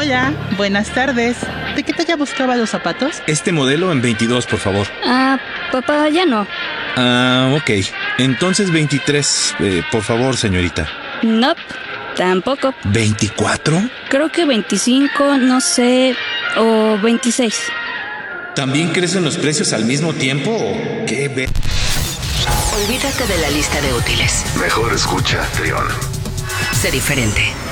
Hola, buenas tardes. ¿De qué talla buscaba los zapatos? Este modelo en 22, por favor. Papá, ya no. Ok. Entonces 23, por favor, señorita. Nope, tampoco. ¿24? Creo que 25, no sé, o 26. ¿También crecen los precios al mismo tiempo o qué? Olvídate de la lista de útiles. Mejor escucha, Trión. Sé diferente.